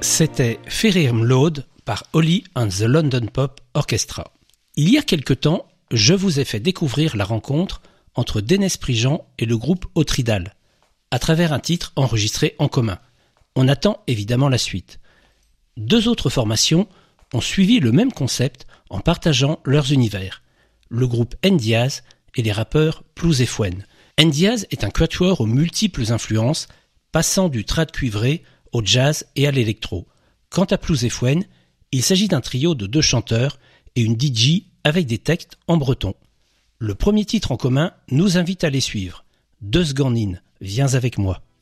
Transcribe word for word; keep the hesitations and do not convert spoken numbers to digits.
C'était Ferir Mlode par Holly and the London Pop Orchestra. Il y a quelque temps, je vous ai fait découvrir la rencontre entre Dénès Prigent et le groupe Autridal, à travers un titre enregistré en commun. On attend évidemment la suite. Deux autres formations ont suivi le même concept en partageant leurs univers, le groupe Ndiaz et les rappeurs Plouz et Fouenne. Ndiaz est un quatuor aux multiples influences, passant du trad cuivré au jazz et à l'électro. Quant à Plouz et Fouenne, il s'agit d'un trio de deux chanteurs et une D J avec des textes en breton. Le premier titre en commun nous invite à les suivre. Deux Sganine, viens avec moi.